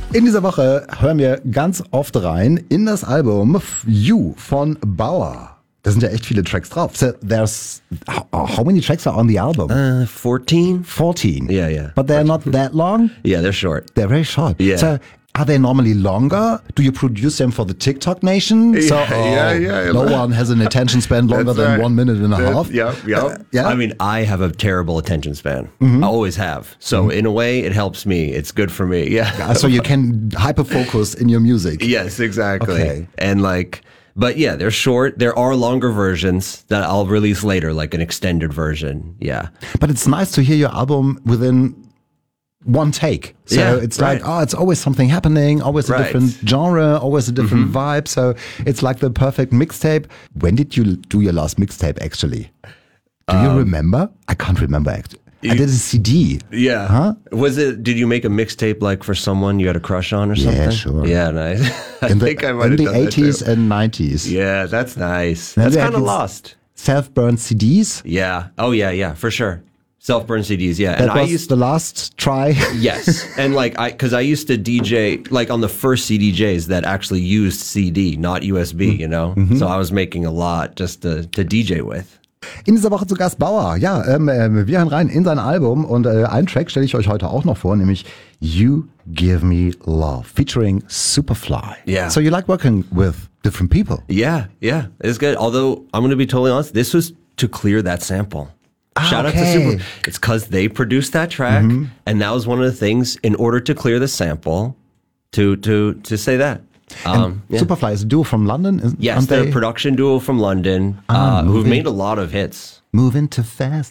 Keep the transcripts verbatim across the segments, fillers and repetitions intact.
In dieser Woche hören wir ganz oft rein in das Album You von Bauer. Da sind ja echt viele Tracks drauf. So there's how many tracks are on the album? Uh, fourteen. fourteen. Yeah, yeah. But they're not that long? Yeah, they're short. They're very short. Yeah. So are they normally longer? Do you produce them for the TikTok nation? Yeah, so oh, yeah, yeah. no one has an attention span longer That's than right. one minute and a That- half. Yeah, yeah. Uh, yeah. I mean, I have a terrible attention span. I always have. So in a way, it helps me. It's good for me. Yeah. Uh, so you can hyper focus in your music. Yes, exactly. Okay. And like, but yeah, they're short. There are longer versions that I'll release later, like an extended version. Yeah. But it's nice to hear your album within one take. So Yeah, it's right. like, oh, it's always something happening, always a Right. different genre, always a different vibe. So it's like the perfect mixtape. When did you do your last mixtape actually? Do you remember? I can't remember actually. I did a C D. Yeah. Huh? Was it, did you make a mixtape like for someone you had a crush on or Yeah, something? sure. Yeah, nice. I In the, think I might in have the done that too. eighties and nineties. Yeah, that's nice. Maybe That's I kind of can s- lost. Self-burned C Ds. Yeah. Oh, yeah, yeah, for sure. Self-burn C Ds, yeah. That and I was used the last try. yes. And like, I, cause I used to D J, like on the first C D Js that actually used C D, not U S B, you know? So I was making a lot just to, to D J with. In dieser Woche zu Gast Bauer. Ja, ähm, äh, wir hören rein in sein Album und äh, einen Track stelle ich euch heute auch noch vor, nämlich You Give Me Love, featuring Superfly. Yeah. So you like working with different people? Yeah, yeah, it's good. Although I'm going to be totally honest, this was to clear that sample. Shout out to okay. Super. It's because they produced that track, and that was one of the things. In order to clear the sample, to to to say that. Um, yeah. Superfly is a duo from London, isn't Yes, aren't they're they? a production duo from London Ah, uh, who've moving. made a lot of hits. Moving too fast.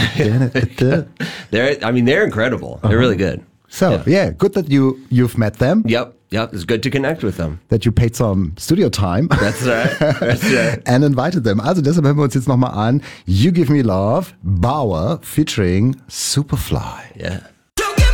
They're, I mean, they're incredible. They're really good. So, yeah. Yeah. good that you, you've met them, Yep, yep. It's good to connect with them. that you paid some studio time. That's right. That's right. And invited them. Also deshalb hören wir uns jetzt nochmal an. You Give Me Love, Bauer featuring Superfly. Yeah.